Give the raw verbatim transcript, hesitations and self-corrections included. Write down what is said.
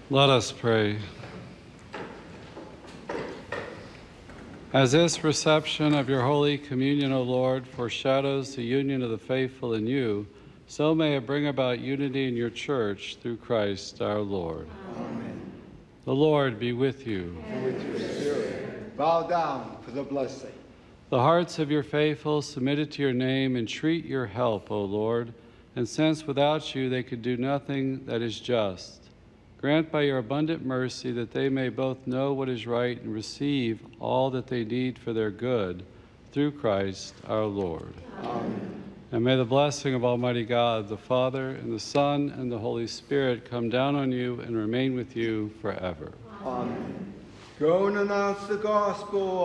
Let us pray. As this reception of your Holy Communion, O Lord, foreshadows the union of the faithful in you, so may it bring about unity in your church through Christ our Lord. Amen. The Lord be with you. And with your spirit. Bow down for the blessing. The hearts of your faithful, submitted to your name, entreat your help, O Lord, and since without you they could do nothing that is just, grant by your abundant mercy that they may both know what is right and receive all that they need for their good, through Christ our Lord. Amen. And may the blessing of Almighty God, the Father, and the Son, and the Holy Spirit come down on you and remain with you forever. Amen. Go and announce the gospel